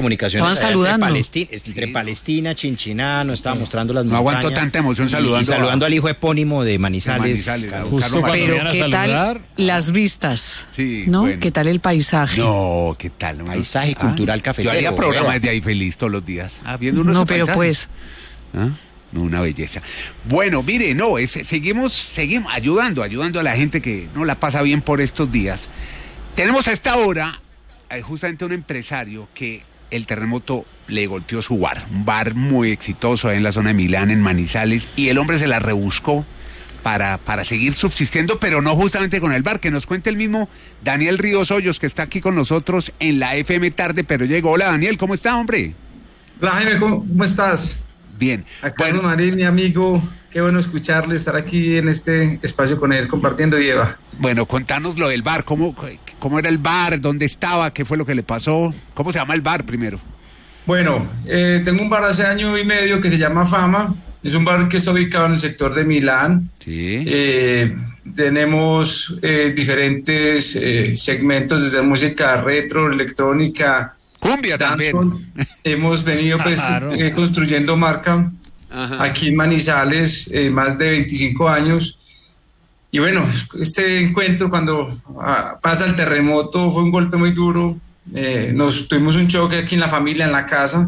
comunicaciones. Estaban saludando. Entre Palestina, Chinchiná, nos estaba mostrando las montañas. No aguanto tanta emoción saludando al hijo epónimo de Manizales. Justo cuando Pero venían a ¿qué saludar? tal las vistas? Sí, ¿no? bueno. ¿Qué tal el paisaje? No, ¿qué tal? Paisaje cultural cafetero. Yo haría programas de ahí feliz todos los días. Viendo unos No, pero paisajes. pues... No, una belleza. Bueno, mire, seguimos ayudando a la gente que no la pasa bien por estos días. Tenemos a esta hora justamente un empresario que el terremoto le golpeó su bar, un bar muy exitoso ahí en la zona de Milán, en Manizales, y el hombre se la rebuscó para seguir subsistiendo, pero no justamente con el bar. Que nos cuente el mismo Daniel Ríos Hoyos, que está aquí con nosotros en la FM Tarde, pero llegó. Hola, Daniel, ¿cómo está, hombre? Hola, Jaime, ¿cómo estás? Bien. Acá Carlos Marín, mi amigo, qué bueno escucharle, estar aquí en este espacio con él, compartiendo, y Eva. Bueno, contanos lo del bar, ¿cómo era el bar? ¿Dónde estaba? ¿Qué fue lo que le pasó? ¿Cómo se llama el bar primero? Bueno, tengo un bar hace año y medio que se llama Fama. Es un bar que está ubicado en el sector de Milán. Sí. Tenemos diferentes segmentos, desde música retro, electrónica, cumbia también. Hemos venido pues construyendo marca. Ajá. Aquí en Manizales, más de 25 años. Y bueno, este encuentro cuando pasa el terremoto fue un golpe muy duro. Tuvimos un choque aquí en la familia, en la casa.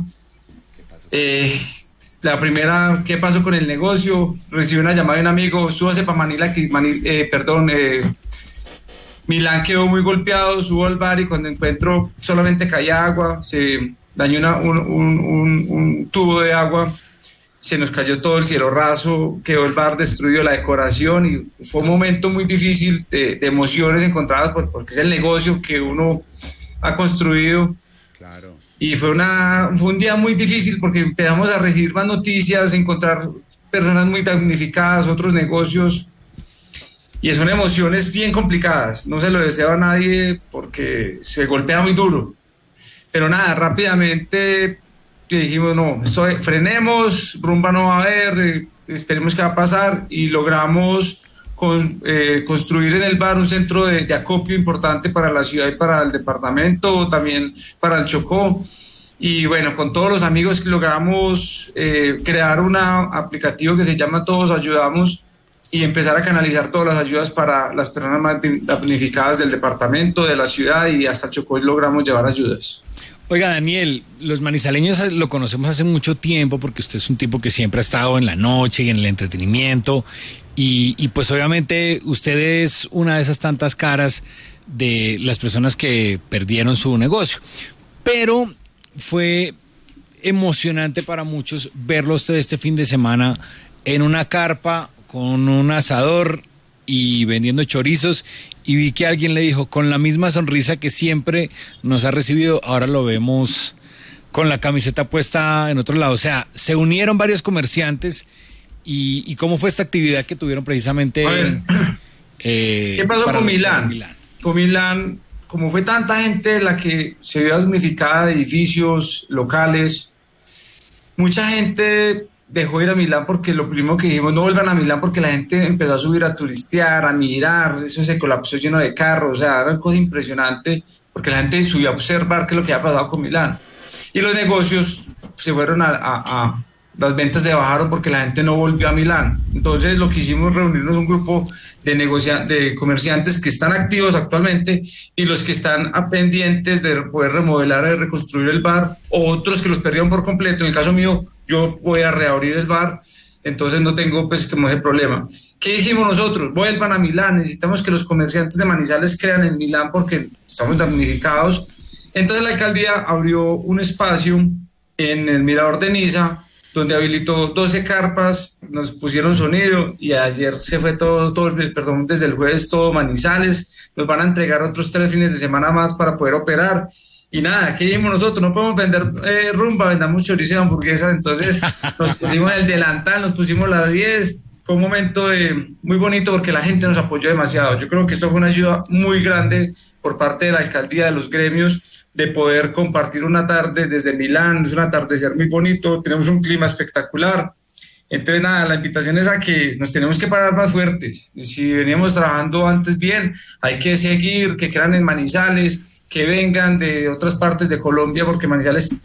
La primera, ¿qué pasó con el negocio? Recibí una llamada de un amigo, súbase para Manila, Milán quedó muy golpeado, subo al bar y cuando encuentro solamente caía agua, se dañó un tubo de agua, se nos cayó todo el cielo raso, quedó el bar destruido, la decoración, y fue un momento muy difícil de emociones encontradas porque es el negocio que uno ha construido. Claro. Y fue un día muy difícil porque empezamos a recibir más noticias, encontrar personas muy damnificadas, otros negocios, y son emociones bien complicadas. No se lo deseo a nadie porque se golpea muy duro. Pero nada, rápidamente dijimos, no, frenemos, rumba no va a haber, esperemos qué va a pasar, y logramos construir en el bar un centro de acopio importante para la ciudad y para el departamento, también para el Chocó. Y bueno, con todos los amigos que logramos crear un aplicativo que se llama Todos Ayudamos y empezar a canalizar todas las ayudas para las personas más damnificadas del departamento, de la ciudad, y hasta el Chocó logramos llevar ayudas. Oiga, Daniel, los manizaleños lo conocemos hace mucho tiempo porque usted es un tipo que siempre ha estado en la noche y en el entretenimiento, y pues obviamente usted es una de esas tantas caras de las personas que perdieron su negocio, pero fue emocionante para muchos verlo usted este fin de semana en una carpa con un asador y vendiendo chorizos, y vi que alguien le dijo, con la misma sonrisa que siempre nos ha recibido, ahora lo vemos con la camiseta puesta en otro lado. O sea, se unieron varios comerciantes. ¿Y cómo fue esta actividad que tuvieron precisamente? ¿Qué pasó con Milán? Con Milán, como fue tanta gente la que se vio damnificada de edificios locales, mucha gente dejó ir a Milán porque lo primero que dijimos, no vuelvan a Milán, porque la gente empezó a subir a turistear, a mirar, eso se colapsó lleno de carros, o sea, era una cosa impresionante, porque la gente subió a observar qué es lo que había pasado con Milán. Y los negocios se fueron las ventas se bajaron porque la gente no volvió a Milán. Entonces lo que hicimos fue reunirnos un grupo de comerciantes que están activos actualmente y los que están pendientes de poder remodelar y reconstruir el bar, o otros que los perdieron por completo. En el caso mío, yo voy a reabrir el bar, entonces no tengo pues como ese problema. ¿Qué dijimos nosotros? Vuelvan a Milán, necesitamos que los comerciantes de Manizales crean en Milán porque estamos damnificados. Entonces la alcaldía abrió un espacio en el Mirador de Niza, donde habilitó 12 carpas, nos pusieron sonido, y ayer se fue desde el jueves todo Manizales. Nos van a entregar otros 3 fines de semana más para poder operar. Y nada, ¿qué dijimos nosotros? No podemos vender rumba, vendamos chorizo y hamburguesas. Entonces nos pusimos el delantal, nos pusimos las 10. Fue un momento muy bonito porque la gente nos apoyó demasiado. Yo creo que esto fue una ayuda muy grande por parte de la alcaldía, de los gremios, de poder compartir una tarde desde Milán. Es un atardecer muy bonito, tenemos un clima espectacular. Entonces nada, la invitación es a que nos tenemos que parar más fuertes. Y si veníamos trabajando antes bien, hay que seguir, que crean en Manizales, que vengan de otras partes de Colombia, porque Manizales